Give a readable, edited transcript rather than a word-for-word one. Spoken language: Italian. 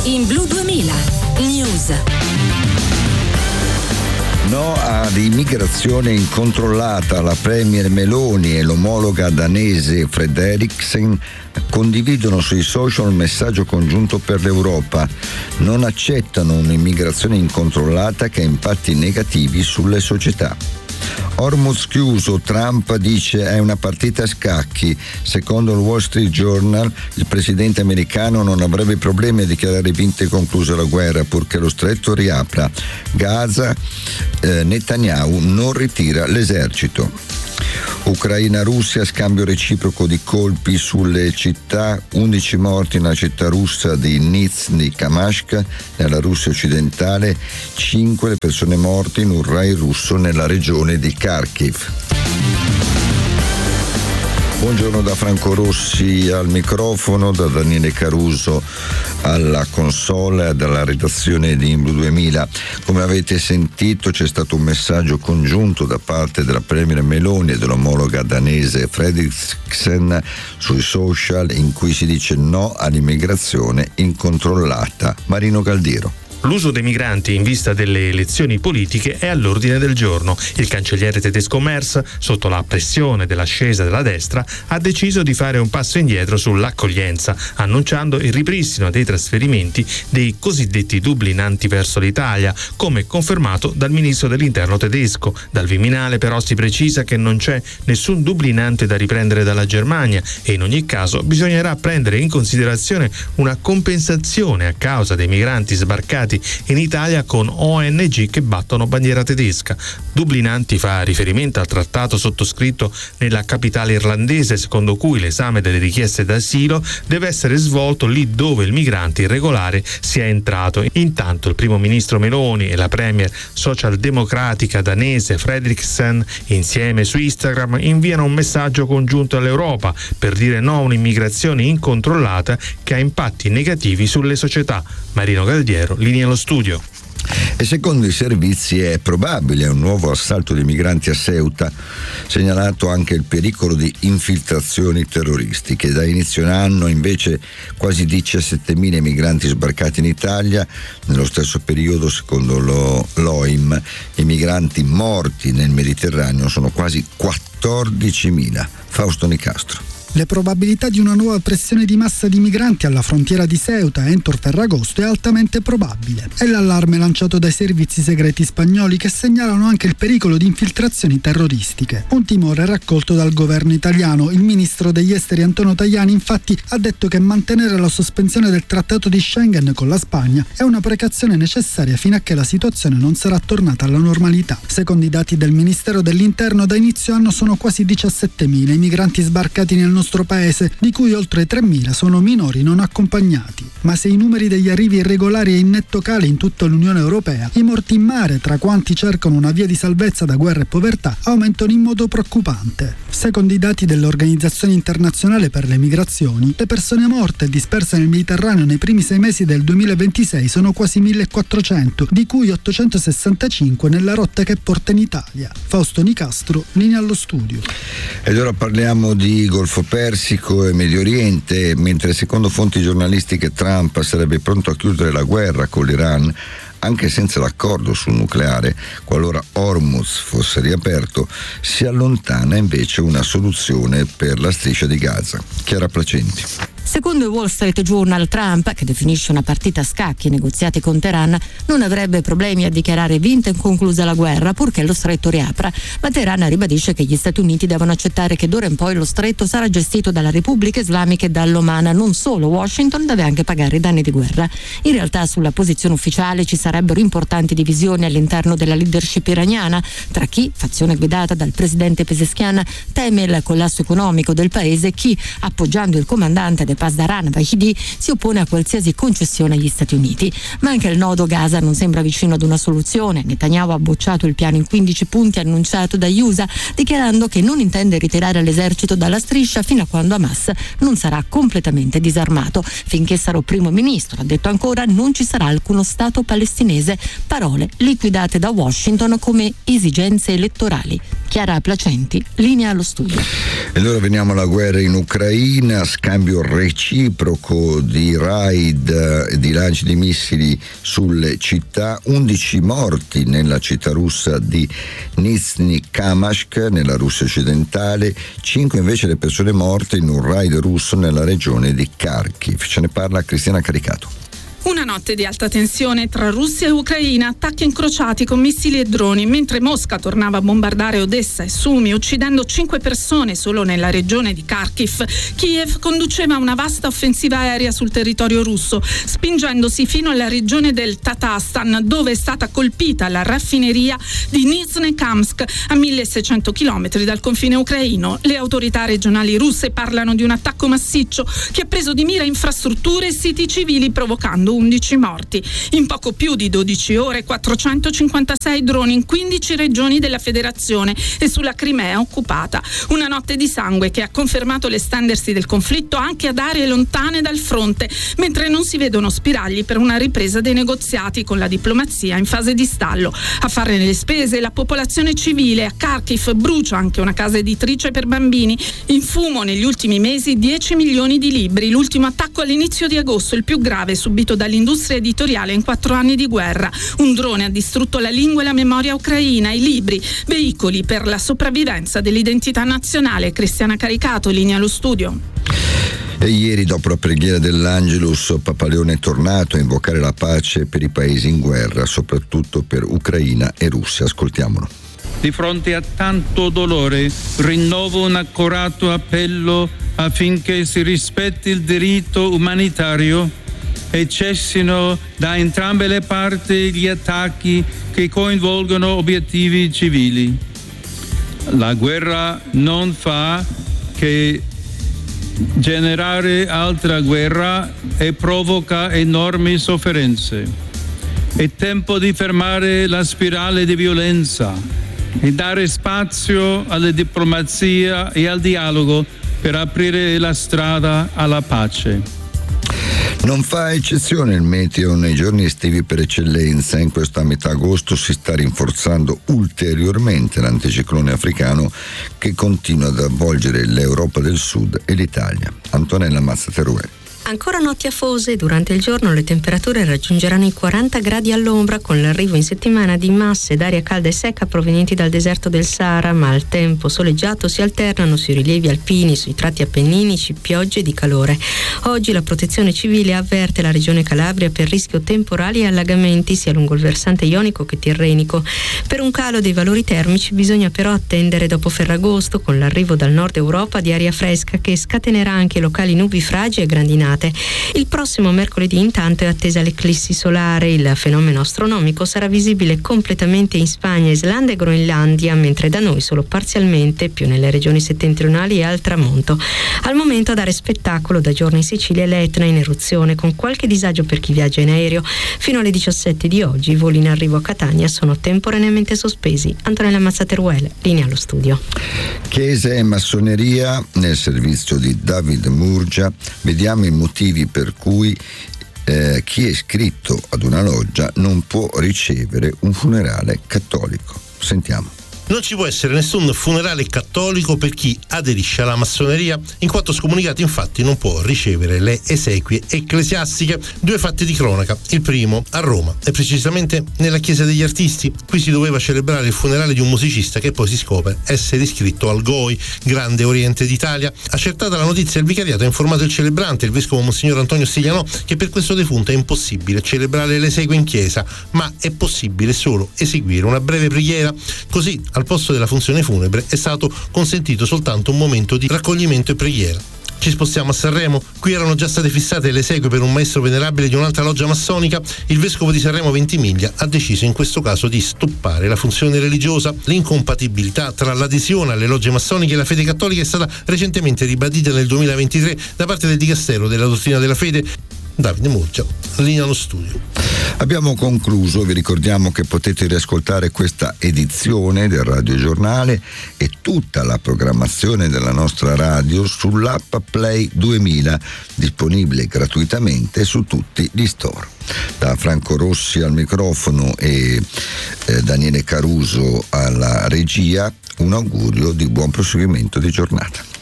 in Blu 2000 News. No all'immigrazione incontrollata. La premier Meloni e l'omologa danese Frederiksen condividono sui social un messaggio congiunto per l'Europa. Non accettano un'immigrazione incontrollata che ha impatti negativi sulle società. Hormuz chiuso, Trump dice è una partita a scacchi. Secondo il Wall Street Journal, il presidente americano non avrebbe problemi a dichiarare vinta e conclusa la guerra purché lo stretto riapra. Gaza, Netanyahu non ritira l'esercito. Ucraina-Russia, scambio reciproco di colpi sulle città, 11 morti nella città russa di Nizhny Kamashk nella Russia occidentale, 5 le persone morte in un raid russo nella regione di Kharkiv. Buongiorno da Franco Rossi al microfono, da Daniele Caruso alla console e dalla redazione di Blu 2000. Come avete sentito c'è stato un messaggio congiunto da parte della premier Meloni e dell'omologa danese Frederiksen sui social in cui si dice no all'immigrazione incontrollata. Marino Galdiero. L'uso dei migranti in vista delle elezioni politiche è all'ordine del giorno. Il cancelliere tedesco Merz, sotto la pressione dell'ascesa della destra, ha deciso di fare un passo indietro sull'accoglienza, annunciando il ripristino dei trasferimenti dei cosiddetti dublinanti verso l'Italia, come confermato dal ministro dell'Interno tedesco. Dal Viminale però si precisa che non c'è nessun dublinante da riprendere dalla Germania e in ogni caso bisognerà prendere in considerazione una compensazione a causa dei migranti sbarcati in Italia con ONG che battono bandiera tedesca. Dublinanti fa riferimento al trattato sottoscritto nella capitale irlandese, secondo cui l'esame delle richieste d'asilo deve essere svolto lì dove il migrante irregolare sia entrato. Intanto il primo ministro Meloni e la premier socialdemocratica danese Frederiksen insieme su Instagram inviano un messaggio congiunto all'Europa per dire no a un'immigrazione incontrollata che ha impatti negativi sulle società. Marino Galdiero, linea allo studio. E secondo i servizi è probabile un nuovo assalto di migranti a Ceuta, segnalato anche il pericolo di infiltrazioni terroristiche. Da inizio anno invece quasi 17.000 migranti sbarcati in Italia, nello stesso periodo secondo l'OIM i migranti morti nel Mediterraneo sono quasi 14.000. Fausto Nicastro. Le probabilità di una nuova pressione di massa di migranti alla frontiera di Ceuta entro Ferragosto è altamente probabile. È l'allarme lanciato dai servizi segreti spagnoli che segnalano anche il pericolo di infiltrazioni terroristiche. Un timore raccolto dal governo italiano. Il ministro degli esteri Antonio Tajani infatti ha detto che mantenere la sospensione del trattato di Schengen con la Spagna è una precauzione necessaria fino a che la situazione non sarà tornata alla normalità. Secondo i dati del Ministero dell'Interno, da inizio anno sono quasi 17.000 i migranti sbarcati nel nostro paese, di cui oltre 3.000 sono minori non accompagnati. Ma se i numeri degli arrivi irregolari è in netto calo in tutta l'Unione Europea, i morti in mare, tra quanti cercano una via di salvezza da guerra e povertà, aumentano in modo preoccupante. Secondo i dati dell'Organizzazione Internazionale per le Migrazioni, le persone morte e disperse nel Mediterraneo nei primi 6 mesi del 2026 sono quasi 1.400, di cui 865 nella rotta che porta in Italia. Fausto Nicastro, linea allo studio. Ed ora parliamo di Golfo Persico e Medio Oriente. Mentre secondo fonti giornalistiche Trump sarebbe pronto a chiudere la guerra con l'Iran anche senza l'accordo sul nucleare, qualora Hormuz fosse riaperto, si allontana invece una soluzione per la striscia di Gaza. Chiara Placenti. Secondo il Wall Street Journal, Trump, che definisce una partita a scacchi i negoziati con Teheran, non avrebbe problemi a dichiarare vinta e conclusa la guerra purché lo stretto riapra, ma Teheran ribadisce che gli Stati Uniti devono accettare che d'ora in poi lo stretto sarà gestito dalla Repubblica Islamica e dall'Oman. Non solo, Washington deve anche pagare i danni di guerra. In realtà sulla posizione ufficiale ci sarebbero importanti divisioni all'interno della leadership iraniana, tra chi, fazione guidata dal presidente Pezeshkian, teme il collasso economico del paese e chi, appoggiando il comandante del Pasdaran Vahidi, si oppone a qualsiasi concessione agli Stati Uniti. Ma anche il nodo Gaza non sembra vicino ad una soluzione. Netanyahu ha bocciato il piano in 15 punti annunciato dagli USA, dichiarando che non intende ritirare l'esercito dalla striscia fino a quando Hamas non sarà completamente disarmato. Finché sarò primo ministro, ha detto ancora, non ci sarà alcuno Stato palestinese. Parole liquidate da Washington come esigenze elettorali. Chiara Placenti, linea allo studio. E allora veniamo alla guerra in Ucraina, scambio reciproco di raid, di lanci di missili sulle città, 11 morti nella città russa di Nizhny Kamashk nella Russia occidentale, 5 invece le persone morte in un raid russo nella regione di Kharkiv. Ce ne parla Cristiana Caricato. Una notte di alta tensione tra Russia e Ucraina, attacchi incrociati con missili e droni, mentre Mosca tornava a bombardare Odessa e Sumi, uccidendo 5 persone solo nella regione di Kharkiv. Kiev conduceva una vasta offensiva aerea sul territorio russo, spingendosi fino alla regione del Tatarstan, dove è stata colpita la raffineria di Nizhnekamsk, a 1600 km dal confine ucraino. Le autorità regionali russe parlano di un attacco massiccio che ha preso di mira infrastrutture e siti civili, provocando 11 morti. In poco più di 12 ore 456 droni in 15 regioni della federazione e sulla Crimea occupata. Una notte di sangue che ha confermato l'estendersi del conflitto anche ad aree lontane dal fronte, mentre non si vedono spiragli per una ripresa dei negoziati con la diplomazia in fase di stallo. A farne le spese la popolazione civile. A Kharkiv brucia anche una casa editrice per bambini. In fumo negli ultimi mesi 10 milioni di libri. L'ultimo attacco all'inizio di agosto, il più grave subito dall'industria editoriale in 4 anni di guerra. Un drone ha distrutto la lingua e la memoria ucraina, i libri, veicoli per la sopravvivenza dell'identità nazionale. Cristiana Caricato, linea allo studio. E ieri, dopo la preghiera dell'Angelus, Papa Leone è tornato a invocare la pace per i paesi in guerra, soprattutto per Ucraina e Russia. Ascoltiamolo. Di fronte a tanto dolore, rinnovo un accorato appello affinché si rispetti il diritto umanitario e cessino da entrambe le parti gli attacchi che coinvolgono obiettivi civili. La guerra non fa che generare altra guerra e provoca enormi sofferenze. È tempo di fermare la spirale di violenza e dare spazio alla diplomazia e al dialogo per aprire la strada alla pace. Non fa eccezione il meteo nei giorni estivi per eccellenza. In questa metà agosto si sta rinforzando ulteriormente l'anticiclone africano che continua ad avvolgere l'Europa del Sud e l'Italia. Antonella Mazzateruel. Ancora notti afose, durante il giorno le temperature raggiungeranno i 40 gradi all'ombra con l'arrivo in settimana di masse d'aria calda e secca provenienti dal deserto del Sahara, ma al tempo soleggiato si alternano sui rilievi alpini, sui tratti appenninici, piogge di calore. Oggi la Protezione Civile avverte la regione Calabria per rischio temporali e allagamenti sia lungo il versante ionico che tirrenico. Per un calo dei valori termici bisogna però attendere dopo Ferragosto, con l'arrivo dal nord Europa di aria fresca che scatenerà anche locali nubifragi e grandinate. Il prossimo mercoledì intanto è attesa l'eclissi solare. Il fenomeno astronomico sarà visibile completamente in Spagna, Islanda e Groenlandia, mentre da noi solo parzialmente, più nelle regioni settentrionali e al tramonto. Al momento a dare spettacolo da giorni in Sicilia l'Etna in eruzione, con qualche disagio per chi viaggia in aereo. Fino alle 17 di oggi i voli in arrivo a Catania sono temporaneamente sospesi. Antonella Mazzateruel, linea allo studio. Chiesa e massoneria nel servizio di David Murgia. Vediamo i motivi per cui chi è iscritto ad una loggia non può ricevere un funerale cattolico. Sentiamo. Non ci può essere nessun funerale cattolico per chi aderisce alla massoneria, in quanto scomunicato infatti non può ricevere le esequie ecclesiastiche. 2 fatti di cronaca. Il primo a Roma, e precisamente nella Chiesa degli Artisti. Qui si doveva celebrare il funerale di un musicista che poi si scopre essere iscritto al GOI, Grande Oriente d'Italia. Accertata la notizia, il vicariato ha informato il celebrante, il vescovo Monsignor Antonio Stiglianò, che per questo defunto è impossibile celebrare le esequie in chiesa, ma è possibile solo eseguire una breve preghiera. Così, al posto della funzione funebre è stato consentito soltanto un momento di raccoglimento e preghiera. Ci spostiamo a Sanremo. Qui erano già state fissate le esequie per un maestro venerabile di un'altra loggia massonica. Il vescovo di Sanremo Ventimiglia ha deciso in questo caso di stoppare la funzione religiosa. L'incompatibilità tra l'adesione alle logge massoniche e la fede cattolica è stata recentemente ribadita nel 2023 da parte del Dicastero della Dottrina della Fede. Davide Murgia, linea allo studio. Abbiamo concluso, vi ricordiamo che potete riascoltare questa edizione del radiogiornale e tutta la programmazione della nostra radio sull'app Play 2000, disponibile gratuitamente su tutti gli store. Da Franco Rossi al microfono e Daniele Caruso alla regia, un augurio di buon proseguimento di giornata.